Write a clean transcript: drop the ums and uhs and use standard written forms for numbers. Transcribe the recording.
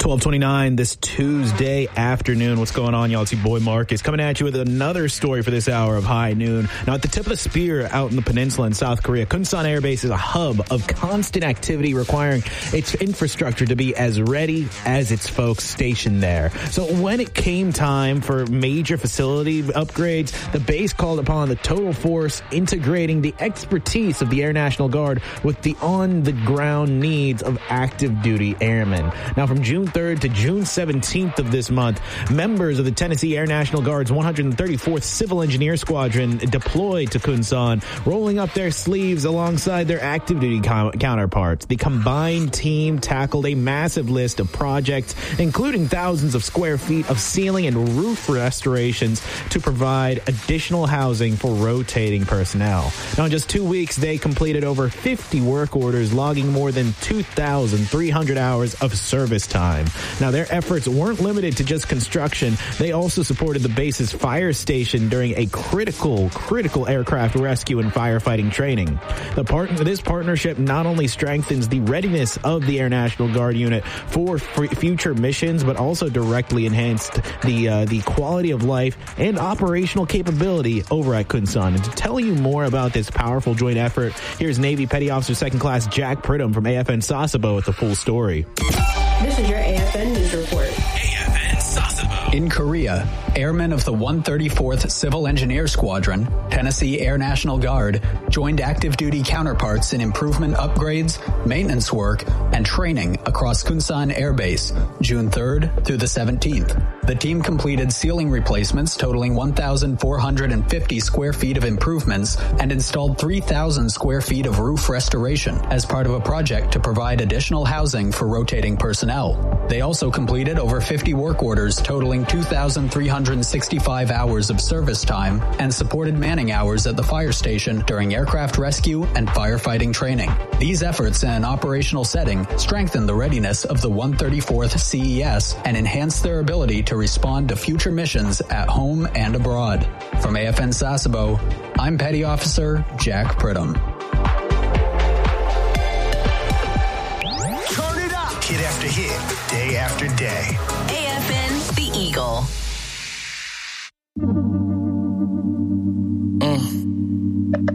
12:29 this Tuesday afternoon. What's going on, y'all? It's your boy Marcus coming at you with another story for this hour of High Noon. Now, at the tip of the spear out in the peninsula in South Korea, Kunsan Air Base is a hub of constant activity requiring its infrastructure to be as ready as its folks stationed there. So when it came time for major facility upgrades, the base called upon the total force, integrating the expertise of the Air National Guard with the on-the-ground needs of active duty airmen. Now, from June 3rd to June 17th of this month, members of the Tennessee Air National Guard's 134th Civil Engineer Squadron deployed to Kunsan, rolling up their sleeves alongside their active duty counterparts. The combined team tackled a massive list of projects, including thousands of square feet of ceiling and roof restorations to provide additional housing for rotating personnel. Now, in just 2 weeks, they completed over 50 work orders, logging more than 2,300 hours of service time. Now, their efforts weren't limited to just construction. They also supported the base's fire station during a critical aircraft rescue and firefighting training. This partnership not only strengthens the readiness of the Air National Guard unit for future missions, but also directly enhanced the quality of life and operational capability over at Kunsan. And to tell you more about this powerful joint effort, here's Navy Petty Officer Second Class Jack Pridham from AFN Sasebo with the full story. This is your AFN News Report. AFN Sasebo. In Korea, airmen of the 134th Civil Engineer Squadron, Tennessee Air National Guard, joined active duty counterparts in improvement upgrades, maintenance work, and training across Kunsan Air Base, June 3rd through the 17th. The team completed ceiling replacements totaling 1,450 square feet of improvements and installed 3,000 square feet of roof restoration as part of a project to provide additional housing for rotating personnel. They also completed over 50 work orders totaling 2,365 hours of service time and supported manning hours at the fire station during aircraft rescue and firefighting training. These efforts in an operational setting strengthen the readiness of the 134th CES and enhance their ability to respond to future missions at home and abroad. From AFN Sasebo, I'm Petty Officer Jack Pridham. Turn it up! Hit after hit, day after day. AFN, The Eagle.